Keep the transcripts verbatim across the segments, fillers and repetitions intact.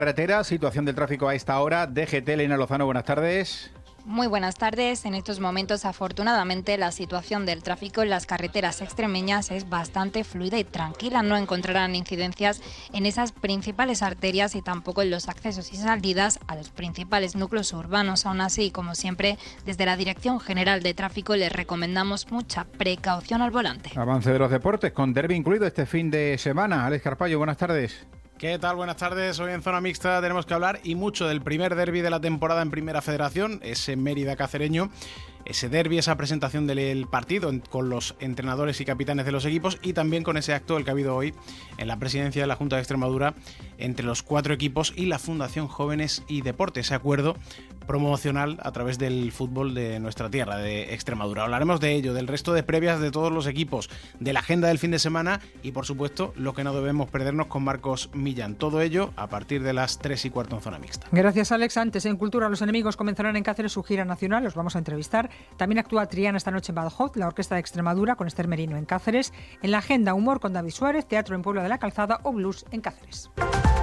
Carretera, situación del tráfico a esta hora. D G T, Elena Lozano, buenas tardes. Muy buenas tardes. En estos momentos, afortunadamente, la situación del tráfico en las carreteras extremeñas es bastante fluida y tranquila. No encontrarán incidencias en esas principales arterias y tampoco en los accesos y salidas a los principales núcleos urbanos. Aún así, como siempre, desde la Dirección General de Tráfico les recomendamos mucha precaución al volante. Avance de los deportes, con derbi incluido este fin de semana. Alex Carpallo, buenas tardes. ¿Qué tal? Buenas tardes. Hoy en Zona Mixta tenemos que hablar y mucho del primer derbi de la temporada en Primera Federación, ese Mérida cacereño. Ese derbi, esa presentación del partido con los entrenadores y capitanes de los equipos y también con ese acto el que ha habido hoy en la presidencia de la Junta de Extremadura entre los cuatro equipos y la Fundación Jóvenes y Deporte, ese acuerdo promocional a través del fútbol de nuestra tierra, de Extremadura. Hablaremos de ello, del resto de previas de todos los equipos, de la agenda del fin de semana y, por supuesto, lo que no debemos perdernos con Marcos Millán. Todo ello a partir de las tres y cuarto en Zona Mixta. Gracias, Alex. Antes, en Cultura, los enemigos comenzarán en Cáceres su gira nacional. Los vamos a entrevistar. También actúa Triana esta noche en Badajoz, la Orquesta de Extremadura con Esther Merino en Cáceres. En la agenda, humor con David Suárez, teatro en Puebla de la Calzada o blues en Cáceres.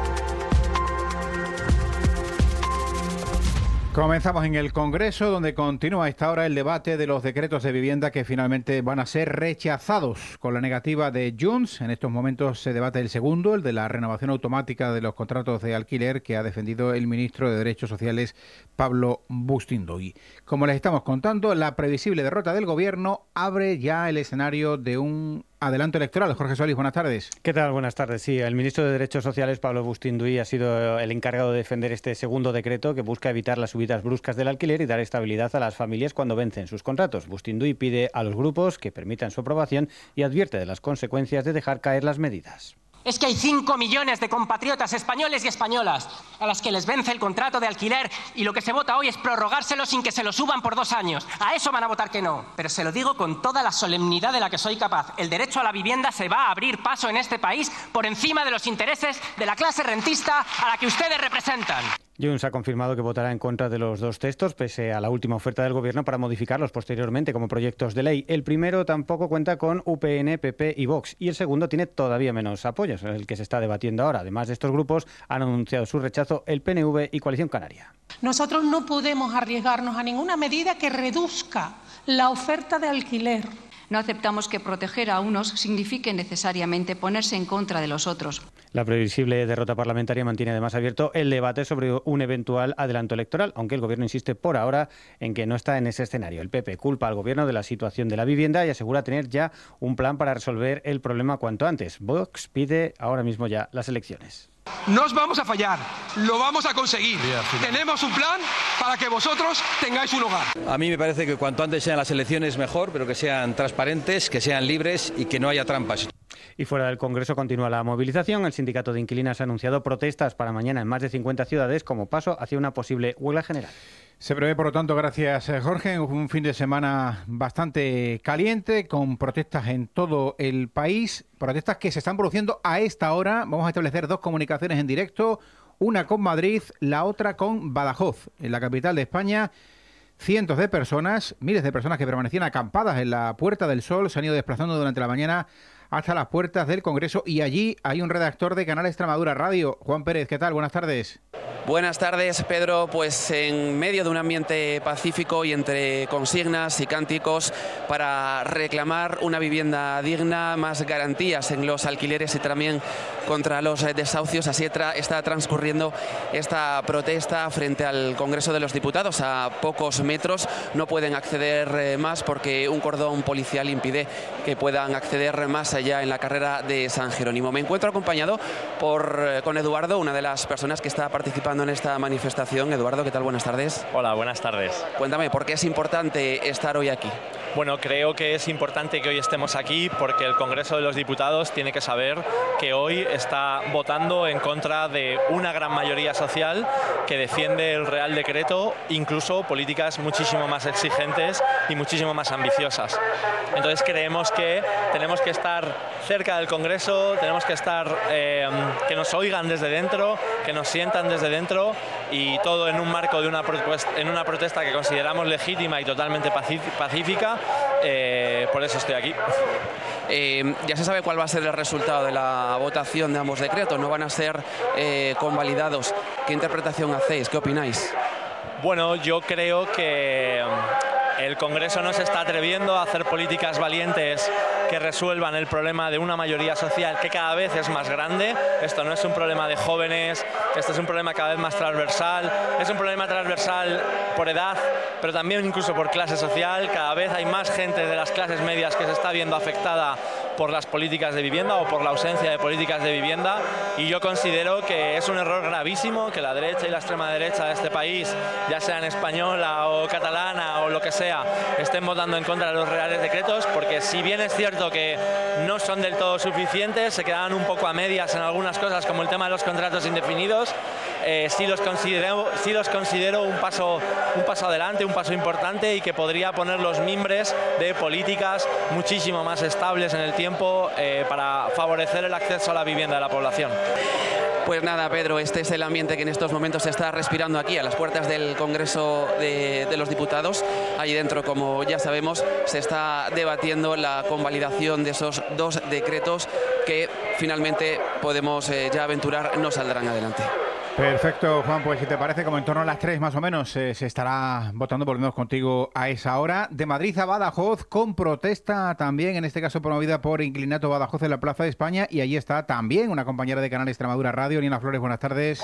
Comenzamos en el Congreso, donde continúa a esta hora el debate de los decretos de vivienda que finalmente van a ser rechazados con la negativa de Junts. En estos momentos se debate el segundo, el de la renovación automática de los contratos de alquiler, que ha defendido el ministro de Derechos Sociales, Pablo Bustinduy. Como les estamos contando, la previsible derrota del Gobierno abre ya el escenario de un adelanto electoral. Jorge Solís, buenas tardes. ¿Qué tal? Buenas tardes. Sí, el ministro de Derechos Sociales, Pablo Bustinduy, ha sido el encargado de defender este segundo decreto que busca evitar las subidas bruscas del alquiler y dar estabilidad a las familias cuando vencen sus contratos. Bustinduy pide a los grupos que permitan su aprobación y advierte de las consecuencias de dejar caer las medidas. Es que hay cinco millones de compatriotas españoles y españolas a las que les vence el contrato de alquiler y lo que se vota hoy es prorrogárselo sin que se lo suban por dos años. A eso van a votar que no. Pero se lo digo con toda la solemnidad de la que soy capaz. El derecho a la vivienda se va a abrir paso en este país por encima de los intereses de la clase rentista a la que ustedes representan. Junts ha confirmado que votará en contra de los dos textos, pese a la última oferta del Gobierno para modificarlos posteriormente como proyectos de ley. El primero tampoco cuenta con U P N, P P y Vox, y el segundo tiene todavía menos apoyos, el que se está debatiendo ahora. Además de estos grupos, han anunciado su rechazo el P N V y Coalición Canaria. Nosotros no podemos arriesgarnos a ninguna medida que reduzca la oferta de alquiler. No aceptamos que proteger a unos signifique necesariamente ponerse en contra de los otros. La previsible derrota parlamentaria mantiene además abierto el debate sobre un eventual adelanto electoral, aunque el Gobierno insiste por ahora en que no está en ese escenario. El P P culpa al Gobierno de la situación de la vivienda y asegura tener ya un plan para resolver el problema cuanto antes. Vox pide ahora mismo ya las elecciones. No os vamos a fallar, lo vamos a conseguir. Tenemos un plan para que vosotros tengáis un hogar. A mí me parece que cuanto antes sean las elecciones mejor, pero que sean transparentes, que sean libres y que no haya trampas. Y fuera del Congreso continúa la movilización. El sindicato de inquilinas ha anunciado protestas para mañana en más de cincuenta ciudades como paso hacia una posible huelga general. Se prevé, por lo tanto, gracias Jorge, un fin de semana bastante caliente, con protestas en todo el país, protestas que se están produciendo a esta hora. Vamos a establecer dos comunicaciones en directo, una con Madrid, la otra con Badajoz, en la capital de España. Cientos de personas, miles de personas que permanecían acampadas en la Puerta del Sol, se han ido desplazando durante la mañana hasta las puertas del Congreso y allí hay un redactor de Canal Extremadura Radio, Juan Pérez. ¿Qué tal? Buenas tardes. Buenas tardes, Pedro. Pues en medio de un ambiente pacífico y entre consignas y cánticos para reclamar una vivienda digna, más garantías en los alquileres y también contra los desahucios, así está transcurriendo esta protesta frente al Congreso de los Diputados. A pocos metros no pueden acceder más porque un cordón policial impide que puedan acceder más allá en la carrera de San Jerónimo. Me encuentro acompañado por, con Eduardo, una de las personas que está participando en esta manifestación. Eduardo, ¿qué tal? Buenas tardes. Hola, buenas tardes. Cuéntame, ¿por qué es importante estar hoy aquí? Bueno, creo que es importante que hoy estemos aquí porque el Congreso de los Diputados tiene que saber que hoy está votando en contra de una gran mayoría social que defiende el Real Decreto, incluso políticas muchísimo más exigentes y muchísimo más ambiciosas. Entonces creemos que tenemos que estar cerca del Congreso, tenemos que estar, eh, que nos oigan desde dentro, que nos sientan desde dentro y todo en un marco de una, en una protesta que consideramos legítima y totalmente pacífica. Eh, por eso estoy aquí. Eh, ya se sabe cuál va a ser el resultado de la votación de ambos decretos, no van a ser eh, convalidados. ¿Qué interpretación hacéis? ¿Qué opináis? Bueno, yo creo que el Congreso no se está atreviendo a hacer políticas valientes que resuelvan el problema de una mayoría social que cada vez es más grande. Esto no es un problema de jóvenes, esto es un problema cada vez más transversal, es un problema transversal por edad, pero también incluso por clase social. Cada vez hay más gente de las clases medias que se está viendo afectada por las políticas de vivienda o por la ausencia de políticas de vivienda, y yo considero que es un error gravísimo que la derecha y la extrema derecha de este país, ya sean española o catalana o lo que sea, estén votando en contra de los reales decretos, porque si bien es cierto que no son del todo suficientes, se quedan un poco a medias en algunas cosas, como el tema de los contratos indefinidos, eh, sí los considero, sí los considero un paso, un paso adelante, un paso importante, y que podría poner los mimbres de políticas muchísimo más estables en el tiempo eh, para favorecer el acceso a la vivienda de la población. Pues nada, Pedro, este es el ambiente que en estos momentos se está respirando aquí a las puertas del Congreso de, de los Diputados. Allí dentro, como ya sabemos, se está debatiendo la convalidación de esos dos decretos que finalmente podemos eh, ya aventurar no saldrán adelante. Perfecto, Juan, pues si te parece, como en torno a las tres más o menos eh, se estará votando, volvemos contigo a esa hora. De Madrid a Badajoz, con protesta también, en este caso promovida por Inclinato Badajoz en la Plaza de España, y allí está también una compañera de Canal Extremadura Radio, Nina Flores, buenas tardes.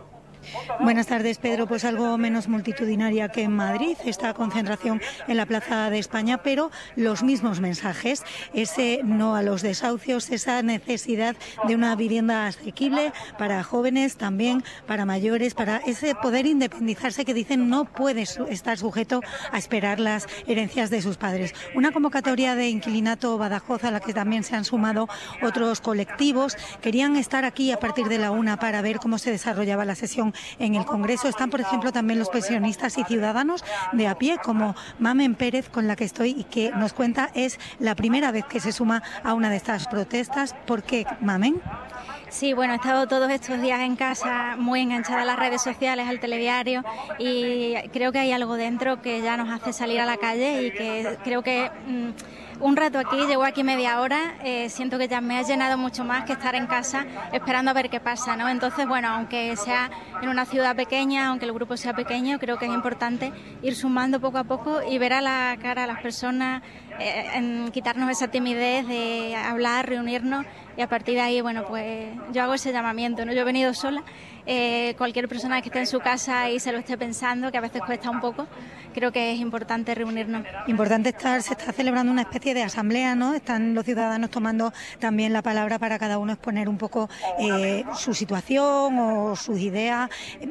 Buenas tardes, Pedro. Pues algo menos multitudinaria que en Madrid, esta concentración en la Plaza de España, pero los mismos mensajes, ese no a los desahucios, esa necesidad de una vivienda asequible para jóvenes, también para mayores, para ese poder independizarse que dicen no puede estar sujeto a esperar las herencias de sus padres. Una convocatoria de Inclinato Badajoz a la que también se han sumado otros colectivos. Querían estar aquí a partir de la una para ver cómo se desarrollaba la sesión en el Congreso. Están, por ejemplo, también los pensionistas y ciudadanos de a pie, como Mamen Pérez, con la que estoy y que nos cuenta es la primera vez que se suma a una de estas protestas. ¿Por qué, Mamen? Sí, bueno, he estado todos estos días en casa muy enganchada a las redes sociales, al telediario, y creo que hay algo dentro que ya nos hace salir a la calle y que creo que mmm, un rato aquí, llevo aquí media hora, eh, siento que ya me ha llenado mucho más que estar en casa esperando a ver qué pasa, ¿no? Entonces, bueno, aunque sea en una ciudad pequeña, aunque el grupo sea pequeño, creo que es importante ir sumando poco a poco y ver a la cara a las personas, eh, en quitarnos esa timidez de hablar, reunirnos, y a partir de ahí, bueno, pues yo hago ese llamamiento, ¿no? Yo he venido sola, eh, cualquier persona que esté en su casa y se lo esté pensando, que a veces cuesta un poco, creo que es importante reunirnos. Importante estar, se está celebrando una especie de asamblea, ¿no? Están los ciudadanos tomando también la palabra para cada uno exponer un poco eh, su situación o sus ideas.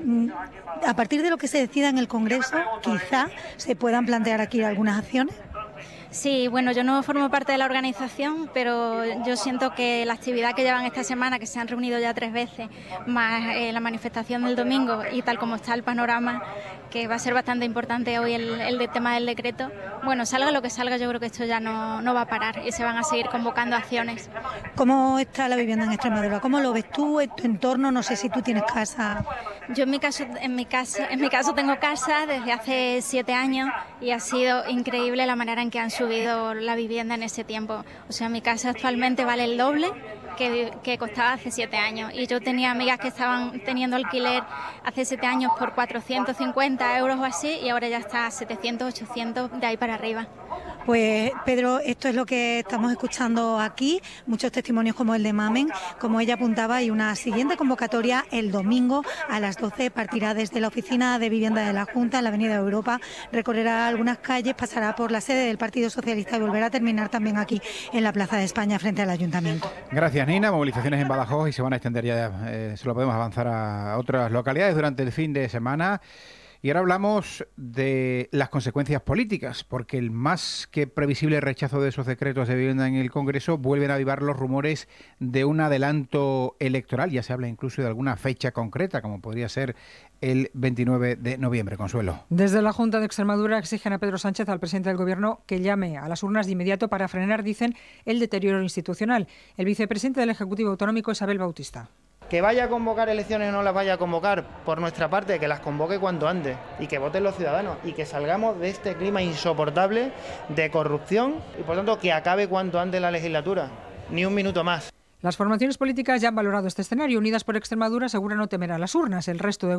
A partir de lo que se decida en el Congreso, quizá se puedan plantear aquí algunas acciones. Sí, bueno, yo no formo parte de la organización, pero yo siento que la actividad que llevan esta semana, que se han reunido ya tres veces, más eh, la manifestación del domingo y tal como está el panorama, que va a ser bastante importante hoy el, el tema del decreto, bueno, salga lo que salga, yo creo que esto ya no, no va a parar y se van a seguir convocando acciones. ¿Cómo está la vivienda en Extremadura? ¿Cómo lo ves tú en tu entorno? No sé si tú tienes casa. Yo en mi caso, en mi caso, en mi caso tengo casa desde hace siete años y ha sido increíble la manera en que han subido la vivienda en ese tiempo. O sea, mi casa actualmente vale el doble que, que costaba hace siete años. Y yo tenía amigas que estaban teniendo alquiler hace siete años por cuatrocientos cincuenta euros o así, y ahora ya está a setecientos, ochocientos, de ahí para arriba. Pues Pedro, esto es lo que estamos escuchando aquí, muchos testimonios como el de Mamen, como ella apuntaba, y una siguiente convocatoria el domingo a las doce partirá desde la oficina de vivienda de la Junta en la Avenida Europa, recorrerá algunas calles, pasará por la sede del Partido Socialista y volverá a terminar también aquí en la Plaza de España frente al Ayuntamiento. Gracias, Nina. Movilizaciones en Badajoz y se van a extender ya, eh, se lo podemos avanzar a otras localidades durante el fin de semana. Y ahora hablamos de las consecuencias políticas, porque el más que previsible rechazo de esos decretos de vivienda en el Congreso vuelven a avivar los rumores de un adelanto electoral. Ya se habla incluso de alguna fecha concreta, como podría ser el veintinueve de noviembre. Consuelo. Desde la Junta de Extremadura exigen a Pedro Sánchez, al presidente del Gobierno, que llame a las urnas de inmediato para frenar, dicen, el deterioro institucional. El vicepresidente del Ejecutivo Autonómico, Isabel Bautista. Que vaya a convocar elecciones o no las vaya a convocar, por nuestra parte, que las convoque cuanto antes y que voten los ciudadanos y que salgamos de este clima insoportable de corrupción y, por tanto, que acabe cuanto antes la legislatura. Ni un minuto más. Las formaciones políticas ya han valorado este escenario. Unidas por Extremadura asegura no temer a las urnas. El resto de